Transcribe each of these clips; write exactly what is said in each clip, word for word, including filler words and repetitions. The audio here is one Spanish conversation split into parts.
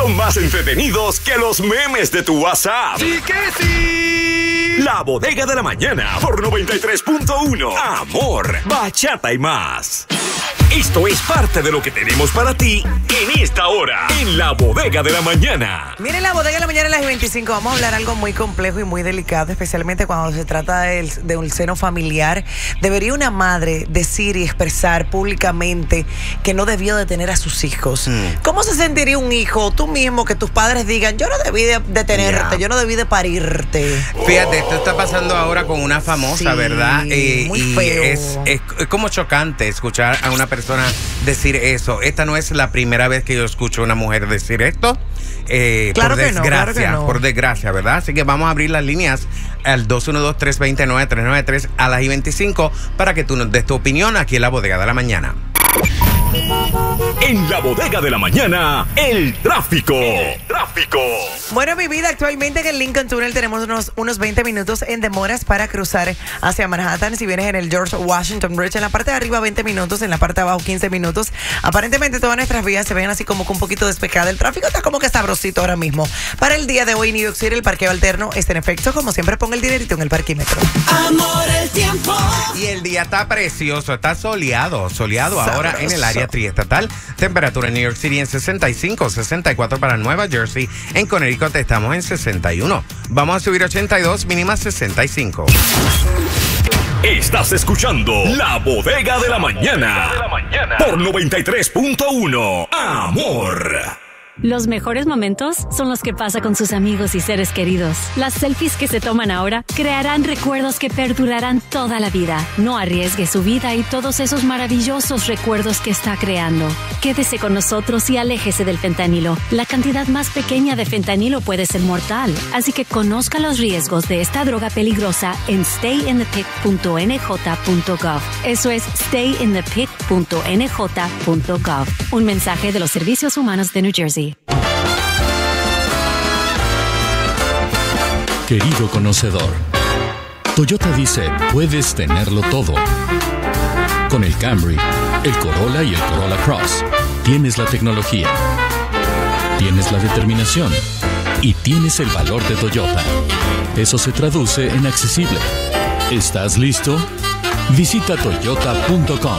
son más entretenidos que los memes de tu WhatsApp. ¡Sí que sí! La Bodega de la Mañana por noventa y tres punto uno. Amor, bachata y más. Esto es parte de lo que tenemos para ti en esta hora, en La Bodega de la Mañana. Miren, La Bodega de la Mañana a las veinticinco. Vamos a hablar algo muy complejo y muy delicado, especialmente cuando se trata de, de un seno familiar. ¿Debería una madre decir y expresar públicamente que no debió de tener a sus hijos? Mm. ¿Cómo se sentiría un hijo, tú mismo, que tus padres digan, yo no debí de, de tenerte, yeah. yo no debí de parirte? Fíjate, esto está pasando ahora con una famosa, sí, ¿verdad? Eh, muy y feo. Es, es, es como chocante escuchar a una persona decir eso. Esta no es la primera vez que yo escucho a una mujer decir esto. Eh, claro por que desgracia, no, claro que no. por desgracia, ¿verdad? Así que vamos a abrir las líneas al dos uno dos, tres dos nueve, tres nueve tres a las veinticinco para que tú nos des tu opinión aquí en La Bodega de la Mañana. En La Bodega de la Mañana, el tráfico. El tráfico. Bueno, mi vida, actualmente en el Lincoln Tunnel tenemos unos, unos veinte minutos en demoras para cruzar hacia Manhattan. Si vienes en el George Washington Bridge, en la parte de arriba veinte minutos, en la parte de abajo quince minutos. Aparentemente todas nuestras vías se ven así como que un poquito despejadas. El tráfico está como que sabrosito ahora mismo. Para el día de hoy, New York City, el parqueo alterno está en efecto. Como siempre, ponga el dinerito en el parquímetro. Amor, el tiempo. Y el día está precioso, está soleado, soleado sabroso. Ahora en el área triestatal. Temperatura en New York City en sesenta y cinco, sesenta y cuatro para Nueva Jersey. En Connecticut estamos en sesenta y uno. Vamos a subir ochenta y dos, mínima sesenta y cinco. Estás escuchando La Bodega de la Mañana por noventa y tres punto uno. Amor. Los mejores momentos son los que pasa con sus amigos y seres queridos. Las selfies que se toman ahora crearán recuerdos que perdurarán toda la vida. No arriesgue su vida y todos esos maravillosos recuerdos que está creando. Quédese con nosotros y aléjese del fentanilo. La cantidad más pequeña de fentanilo puede ser mortal, así que conozca los riesgos de esta droga peligrosa en stay in the pic punto n j punto gov. Eso es stay in the pic punto n j punto gov. Un mensaje de los Servicios Humanos de New Jersey. Querido conocedor, Toyota dice, puedes tenerlo todo. Con el Camry, el Corolla y el Corolla Cross, tienes la tecnología, tienes la determinación y tienes el valor de Toyota. Eso se traduce en accesible. ¿Estás listo? Visita toyota punto com.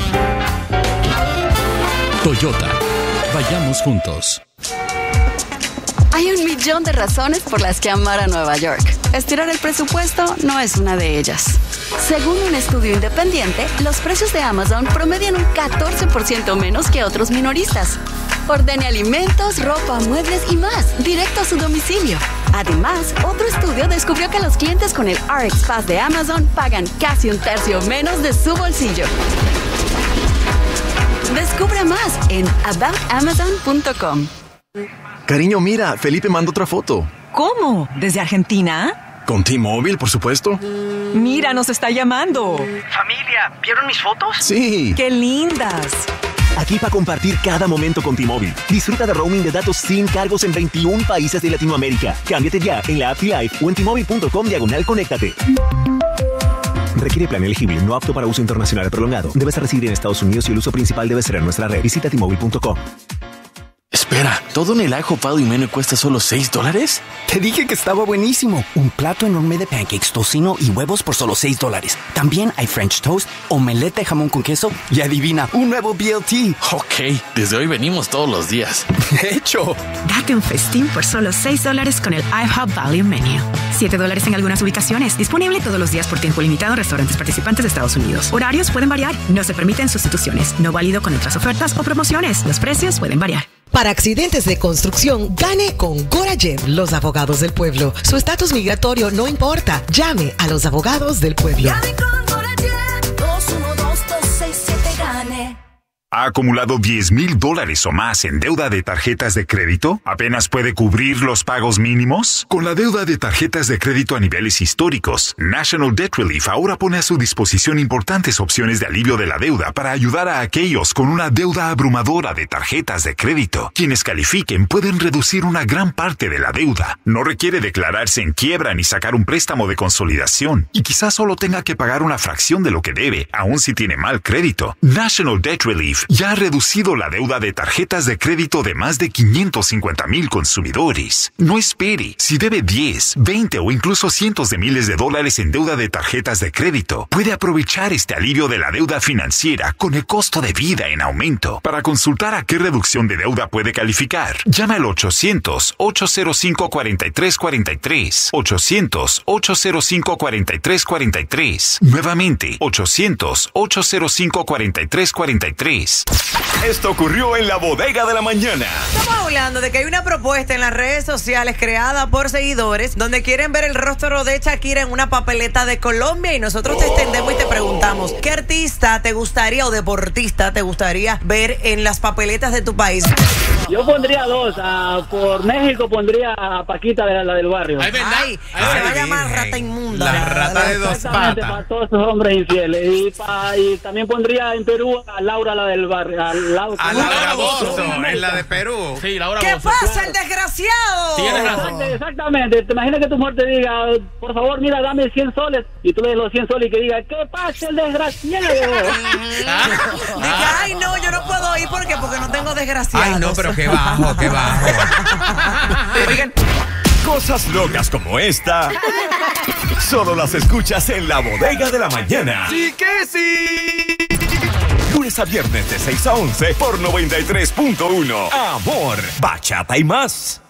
Toyota. Vayamos juntos. Hay un millón de razones por las que amar a Nueva York. Estirar el presupuesto no es una de ellas. Según un estudio independiente, los precios de Amazon promedian un catorce por ciento menos que otros minoristas. Ordene alimentos, ropa, muebles y más, directo a su domicilio. Además, otro estudio descubrió que los clientes con el R X Pass de Amazon pagan casi un tercio menos de su bolsillo. Descubra más en about amazon punto com. Cariño, mira, Felipe manda otra foto. ¿Cómo? ¿Desde Argentina? Con T-Mobile, por supuesto. Mira, nos está llamando. Familia, ¿vieron mis fotos? Sí. ¡Qué lindas! Aquí para compartir cada momento con T-Mobile. Disfruta de roaming de datos sin cargos en veintiún países de Latinoamérica. Cámbiate ya en la app T-Life o en T-Mobile punto com diagonal conéctate. Requiere plan elegible, no apto para uso internacional prolongado. Debes residir en Estados Unidos y el uso principal debe ser en nuestra red. Visita T Mobile punto com. Espera, ¿todo en el ajo pado y menú cuesta solo seis dólares? Te dije que estaba buenísimo. Un plato enorme de pancakes, tocino y huevos por solo seis dólares. También hay French toast, omelette de jamón con queso y adivina, un nuevo B L T. Ok, desde hoy venimos todos los días. De hecho. Date un festín por solo seis dólares con el IHOP Value Menu. siete dólares en algunas ubicaciones. Disponible todos los días por tiempo limitado en restaurantes participantes de Estados Unidos. Horarios pueden variar. No se permiten sustituciones. No válido con otras ofertas o promociones. Los precios pueden variar. Para accidentes de construcción, gane con Gorayev, los abogados del pueblo. Su estatus migratorio no importa. Llame a los abogados del pueblo. Llame con Gorayev, dos uno dos, dos seis siete, gane. ¿Ha acumulado diez mil dólares o más en deuda de tarjetas de crédito? ¿Apenas puede cubrir los pagos mínimos? Con la deuda de tarjetas de crédito a niveles históricos, National Debt Relief ahora pone a su disposición importantes opciones de alivio de la deuda para ayudar a aquellos con una deuda abrumadora de tarjetas de crédito. Quienes califiquen pueden reducir una gran parte de la deuda. No requiere declararse en quiebra ni sacar un préstamo de consolidación. Y quizás solo tenga que pagar una fracción de lo que debe, aun si tiene mal crédito. National Debt Relief ya ha reducido la deuda de tarjetas de crédito de más de quinientos cincuenta mil consumidores. No espere. Si debe diez, veinte o incluso cientos de miles de dólares en deuda de tarjetas de crédito, puede aprovechar este alivio de la deuda financiera con el costo de vida en aumento. Para consultar a qué reducción de deuda puede calificar, llama al ochocientos, ocho cero cinco, cuatro tres cuatro tres. ochocientos, ocho cero cinco, cuatro tres cuatro tres. Nuevamente, ochocientos, ocho cero cinco, cuatro tres cuatro tres. Esto ocurrió en la bodega de la mañana. Estamos hablando de que hay una propuesta en las redes sociales creada por seguidores donde quieren ver el rostro de Shakira en una papeleta de Colombia y nosotros te extendemos y te preguntamos, ¿qué artista te gustaría o deportista te gustaría ver en las papeletas de tu país? Yo pondría dos. Uh, por México pondría a Paquita, de la, la del barrio. Ay, Ay, Ay, se va a llamar rata inmunda. La, la rata de dos patas. Para todos esos hombres infieles. Y, pa, y también pondría en Perú a Laura, la del barrio. A Laura, a Laura Bozzo, en la de Perú. Sí, Laura ¿Qué Bozzo, pasa, claro. el desgraciado? Tienes razón. Exactamente. Te imaginas que tu mujer te diga, por favor, mira, dame cien soles. Y tú le des los cien soles y que diga, ¿qué pasa, el desgraciado? Diga, ay, no, yo no puedo ir porque, porque no tengo desgraciados. Ay, no, pero qué bajo, qué bajo. Oigan, cosas locas como esta solo las escuchas en la bodega de la mañana. ¡Sí que sí! Lunes a viernes de seis a once por noventa y tres punto uno. Amor, bachata y más.